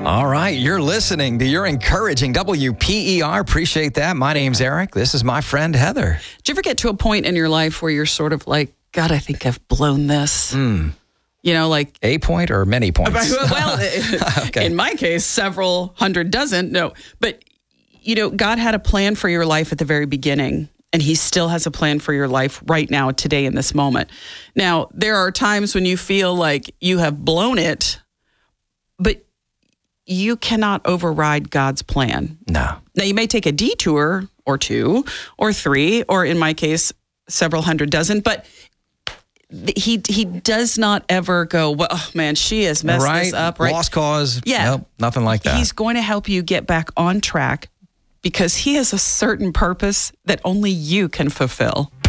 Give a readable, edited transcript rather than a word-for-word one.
All right, you're listening to You're Encouraging WPER. Appreciate that. My name's Eric. This is my friend Heather. Did you ever get to a point in your life where you're sort of like, God, I think I've blown this? You know, like... A point or many points? Well, Okay. In my case, several hundred dozen. No, but, you know, God had a plan for your life at the very beginning. And he still has a plan for your life right now, today, in this moment. Now, there are times when you feel like you have blown it, but you cannot override God's plan. No. Now, you may take a detour or two or three, or in my case, several hundred dozen, but he does not ever go, well, oh, man, she has messed this up. Right? Lost cause. Yeah. Nope, nothing like that. He's going to help you get back on track because he has a certain purpose that only you can fulfill.